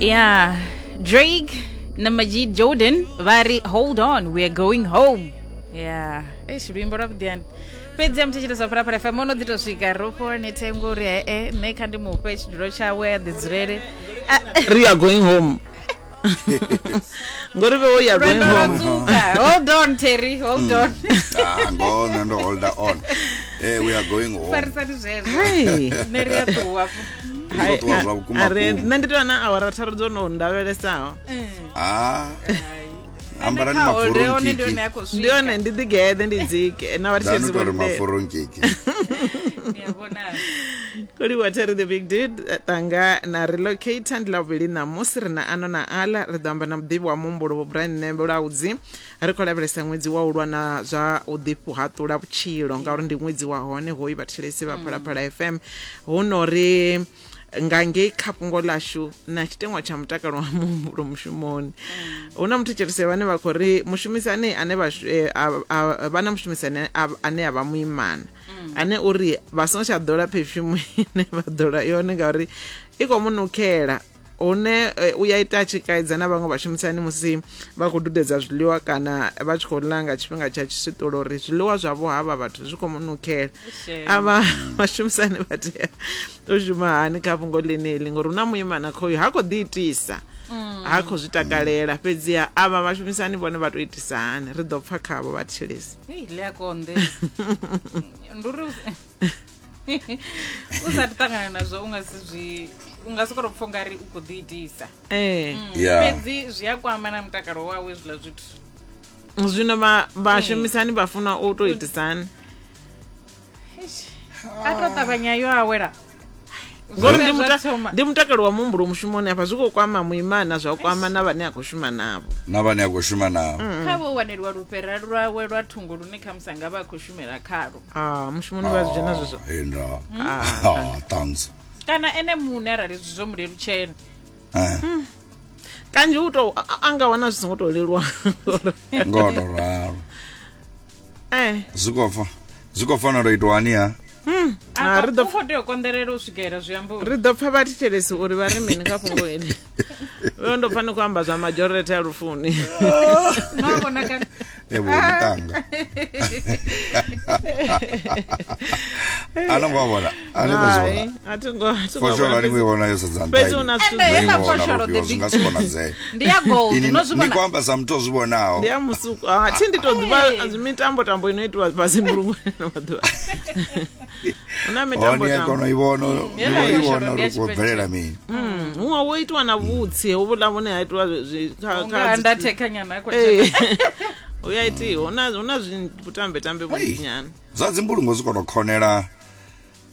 Yeah, Drake na Majid Jordan vari hold on, we're going home. Yeah, rwimbo rwakudhiani pedzi mutichita sapura para FM unodhitosvika ropo netengo nekandimupe chidhiro chawe dzirere we are going home. We are going home. Hold on, Terry, hold on. Hold on. Hey, we are going home. Hey. Nanditona awara tarudzo no ndaveresawo. Ambara ni maforonki. Ndione ndidigede ndidzike na varichenzi kwa maforonki. Kuri wateri the big dude tanga na relocate and lovely na musiri na ano na ala ridamba na mdibu wa mumburu wa brand nembe ula udzi rikola vresa mwezi wa ulwa na za udipu hatu ula uchilo nga uri ndi mwezi wa hone hoi batilesi wa Phalaphala FM honori ngange kapungo lashu na chitengwa cha mutakalo wa mumburu mushumoni una muticherise vane vakori mushumisane ane vana mushumisane ane ava muimana ane uri vasoncha dola perfume ne vadola yone ngauri iko munukela one uyaita chikaidza na vamwe vashumisani musi vakududedza zviḽiwa kana vachikolanga chifhinga cha chisitolori zviḽiwa zvavo hava vathu zvikomunukela ava vashumisani vatea toshuma hani kapungo leneli ngori una muimana khoyo hako ḓiitisa hako zvitakalela fhedziha ava vashumisani vone vatoitisa hani ri ḓo pfa khavho vatshilisi leakonde nduri usati tangana nazvo ungasikora kupfa ungari ukudziitisa fhedzi zviyakwama na mutakalo wawe zvila zvithu zvino vashumisani vafuna utoitisani atotava nyayo awera ngori ndi mutakalo wa mumburu mushumoni apa zvikokwama muimana zvakwama navane akushuma navo kavo wanelwa rupera rwawe rwathungo rune khamusanga vakushumira kharo mushumoni vazvije nazvo thanks kana ene munhu arali zvizvo mureruchena kanji angawana zvisingotolelwa ngodoraro zvikofana roitwaniya ridofotiokonderera usvikaira zviyambo ri ḓo pfa vatithelesi uri vari mini kapungo ini vandofane kuamba zva majority arufuni navonaka ebutanga anongwavona nikwamba samutozvivonawo ndiyamusuku tinditodziva mitambo inoitwa pasi murungu una mitamboivono rikubvelela mini umwe woitwa na vutsi uvulavone haitwa ndatekanyana uyaiti una zvinkutambe-tambe munyana zvadzimbulungu zikotokhonera